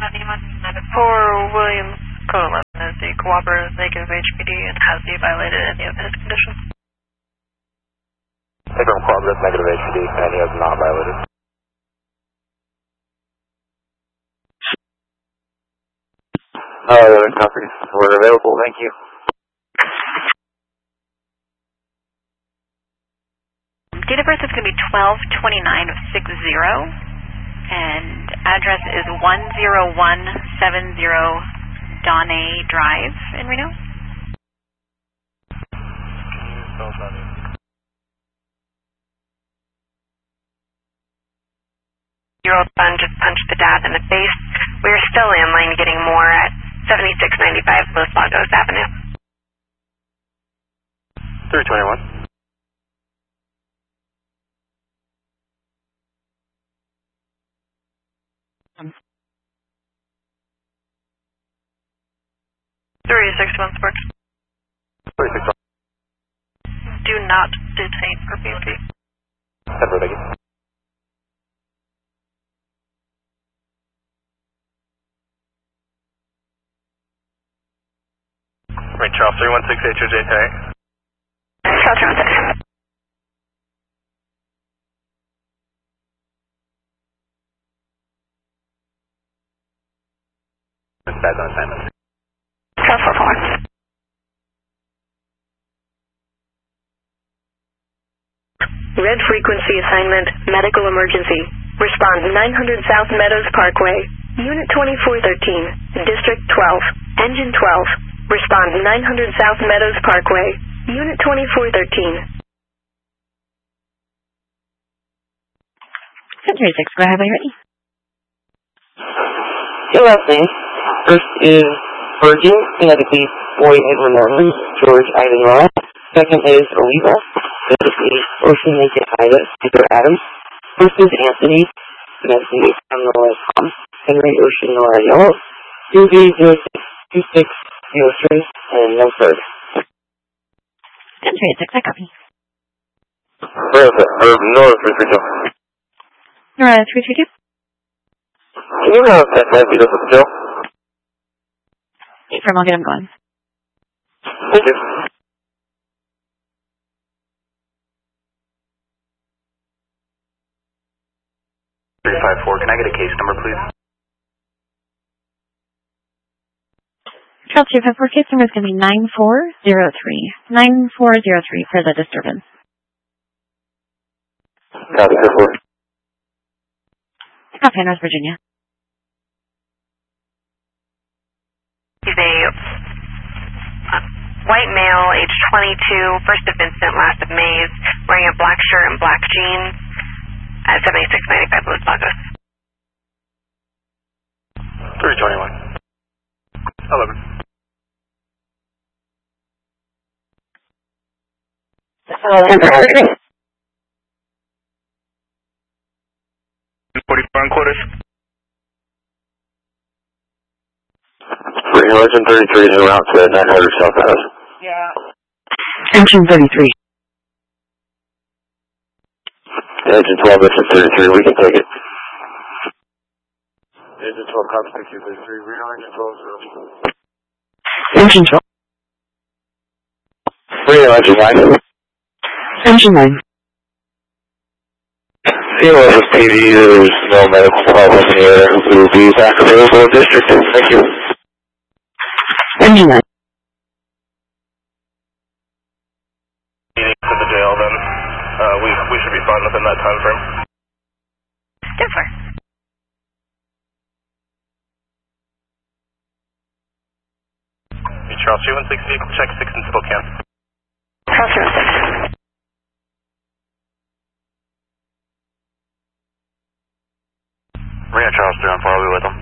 For Williams, Code 11 is the cooperative negative HPD and has he violated any of his conditions? Take on cooperative negative HPD and he has not violated. Copy. We're available, thank you. Date of birth is going to be 12/29 of 60, and address is 10170 Donay Drive in Reno. Year-old son just punched the dad in the face. We're still in line getting more at 7695 Los Lagos Avenue. 321. .361 Sparks. 361. Do not detain for PMP. Separate again. Right, Charles 316 HOJ tonight. Charles 316. Bad on assignment. Charles 441. Red frequency assignment, medical emergency. Respond 900 South Meadows Parkway, Unit 2413, District 12, Engine 12. Respond 900 South Meadows Parkway, Unit 2413. 1036, go ahead when you're ready. Your last name. First is Virgin, phonetically Boy Edward Norman, George Ivan Law. Second is Oliva, phonetically Ocean Naked Ida, Peter Adams. First is Anthony, phonetically Samuel S. Tom, Henry Ocean Nora Yellow. 2B062603, and no third. 1036, I copy. Where is it? Nora 332. Nora 332. Can you have that man beat us at the jail? Wait for him, I'll get him going. Thank you. Can I get a case number, please? Charles 254 case number is going to be 9403. 9403 for the disturbance. Copy, 4. Copy, West Virginia. He's a white male, age 22, first of Vincent, last of Mays, wearing a black shirt and black jeans at 7695 Los Lagos. 321. 11. Oh, 44 and quarters. Legend 33 is en route to 900 South Meadows. yeah. Engine 33. Engine 12, this is 33, we can take it. Engine 12, copy 6233, Reno, engine 12, 0. Engine 12. Reno, engine 9. Engine 9. COSSPD, there's no medical problem here. We will be back available in district. Thank you. Engine 9. Meeting to the jail then. We should be fine within that time frame. Yes, sir. Charles 316 vehicle check 6 in Spokane. Charles 316. Reno Charles 314, are we with them?